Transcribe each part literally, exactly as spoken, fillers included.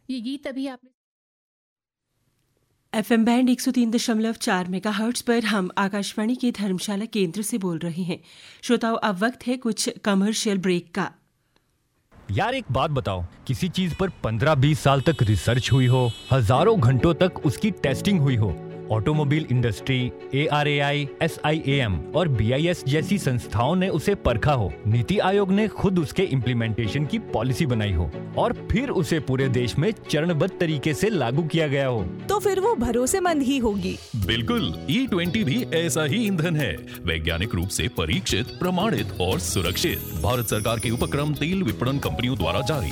ये गीत अभी आपने एफएम बैंड एक सौ तीन दशमलव चार मेगाहर्ट्ज पर हम आकाशवाणी के धर्मशाला केंद्र से बोल रहे हैं। श्रोताओं, अब वक्त है कुछ कमर्शियल ब्रेक का। यार एक बात बताओ, किसी चीज पर पंद्रह बीस साल तक रिसर्च हुई हो, हजारों घंटों तक उसकी टेस्टिंग हुई हो, automobile industry, A R A I, S I A M और बी आई एस जैसी संस्थाओं ने उसे परखा हो, नीति आयोग ने खुद उसके इम्प्लीमेंटेशन की पॉलिसी बनाई हो और फिर उसे पूरे देश में चरणबद्ध तरीके से लागू किया गया हो, तो फिर वो भरोसेमंद ही होगी। बिल्कुल, ई ट्वेंटी भी ऐसा ही ईंधन है, वैज्ञानिक रूप से परीक्षित, प्रमाणित और सुरक्षित। भारत सरकार के उपक्रम तेल विपणन कंपनियों द्वारा जारी।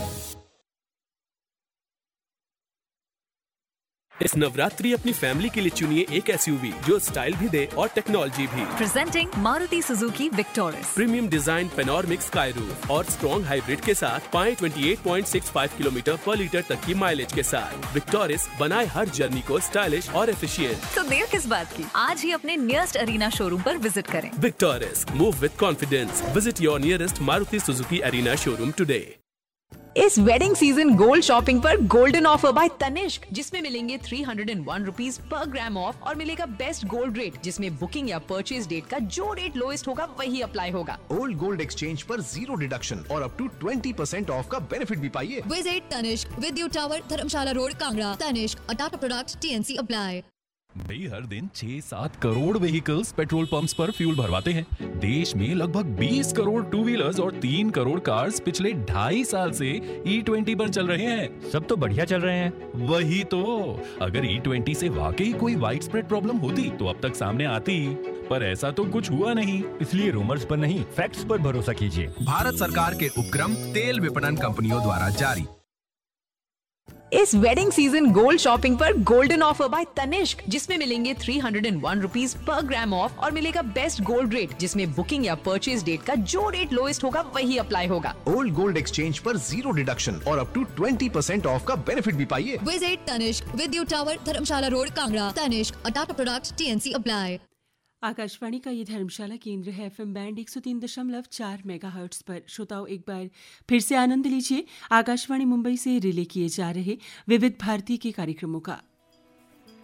इस नवरात्रि अपनी फैमिली के लिए चुनिए एक एसयूवी जो स्टाइल भी दे और टेक्नोलॉजी भी। Presenting Maruti Suzuki Victoris. Premium design panoramic sky roof और स्ट्रॉन्ग हाइब्रिड के साथ पाएं अट्ठाईस पॉइंट सिक्स फाइव किलोमीटर पर लीटर तक की माइलेज के साथ विक्टोरिस बनाए हर जर्नी को स्टाइलिश और एफिशिएंट। तो देर किस बात की, आज ही अपने नियरेस्ट अरीना शोरूम पर विजिट करें। Victoris, move with confidence. Visit your nearest Maruti Suzuki arena showroom today. इस वेडिंग सीजन गोल्ड शॉपिंग पर गोल्डन ऑफर बाय तनिष्क, जिसमें मिलेंगे three hundred and one rupees per gram of और मिलेगा बेस्ट गोल्ड रेट, जिसमें booking या purchase date का जो रेट लोएस्ट होगा वही अप्लाई होगा। ओल्ड गोल्ड एक्सचेंज पर जीरो डिडक्शन और up to twenty percent of का बेनिफिट भी पाइए। विजिट तनिष्क, विद्युत टावर, धर्मशाला रोड, कांगड़ा। तनिष्क, अ Tata product, T N C apply. भाई हर दिन छह सात करोड़ व्हीकल्स पेट्रोल पंप्स पर फ्यूल भरवाते हैं। देश में लगभग बीस करोड़ टू व्हीलर्स और तीन करोड़ कार्स पिछले ढाई साल से ई ट्वेंटी पर चल रहे हैं। सब तो बढ़िया चल रहे हैं। वही तो, अगर ई ट्वेंटी से वाकई कोई वाइड स्प्रेड प्रॉब्लम होती तो अब तक सामने आती, पर ऐसा तो कुछ हुआ नहीं। इसलिए रूमर्स पर नहीं, फैक्ट्स पर भरोसा कीजिए। भारत सरकार के उपक्रम तेल विपणन कंपनियों द्वारा जारी। इस वेडिंग सीजन गोल्ड शॉपिंग पर गोल्डन ऑफर बाय तनिष्क, जिसमें मिलेंगे three hundred and one rupees per gram of और मिलेगा बेस्ट गोल्ड रेट, जिसमें बुकिंग या परचेज डेट का जो रेट लोएस्ट होगा वही अप्लाई होगा। ओल्ड गोल्ड एक्सचेंज पर जीरो डिडक्शन और up to twenty percent of का बेनिफिट भी पाइए। विजिट तनिष्क, विद्युत टावर, धर्मशाला रोड, कांगड़ा। तनिष्क, अ Tata product, T N C apply. Akashvani का ये धर्मशाला केंद्र है। एफएम बैंड एक सौ तीन दशमलव चार मेगाहर्ट्ज पर। श्रोताओं, एक बार फिर से आनंद लीजिए आकाशवाणी मुंबई से रिले किए जा रहे विविध भारती के कार्यक्रमों का।